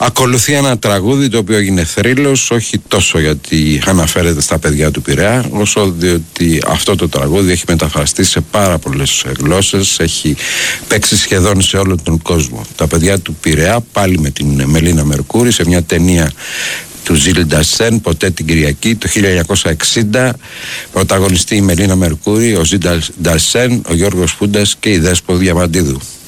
Ακολουθεί ένα τραγούδι το οποίο έγινε θρύλος, όχι τόσο γιατί αναφέρεται στα παιδιά του Πειραιά, όσο διότι αυτό το τραγούδι έχει μεταφραστεί σε πάρα πολλές γλώσσες, έχει παίξει σχεδόν σε όλο τον κόσμο. Τα παιδιά του Πειραιά, πάλι με την Μελίνα Μερκούρη, σε μια ταινία του Ζιλ Ντασέν, Ποτέ την Κυριακή, το 1960, πρωταγωνιστεί η Μελίνα Μερκούρη, ο Ζιλ Ντασέν, ο Γιώργος Φούντας και η Δέσπο Διαμαντίδου.